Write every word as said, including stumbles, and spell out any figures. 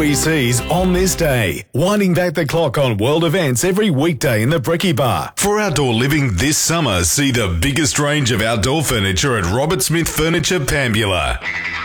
W E C's On This Day, winding back the clock on world events every weekday in the Bricky Bar. For outdoor living this summer, see the biggest range of outdoor furniture at Robert Smith Furniture Pambula.